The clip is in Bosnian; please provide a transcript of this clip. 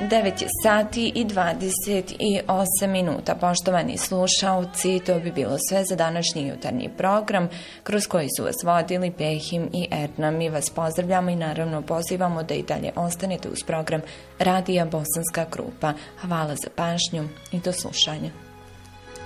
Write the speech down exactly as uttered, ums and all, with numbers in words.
devet je sati i dvadeset osam minuta. Poštovani slušaoci, to bi bilo sve za današnji jutarnji program kroz koji su vas vodili Behim i Erna. Mi vas pozdravljamo i naravno pozivamo da i dalje ostanete uz program Radija Bosanska Krupa. Hvala za pažnju i do slušanja.